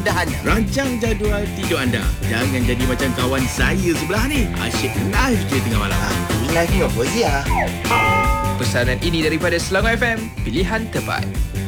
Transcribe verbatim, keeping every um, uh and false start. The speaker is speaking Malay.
keindahannya. Rancang jadual tidur anda. Jangan jadi macam kawan saya sebelah ni. Asyik live je tengah malam. Aku live ni apa Zia? Pesanan ini daripada Selangor F M, pilihan terbaik.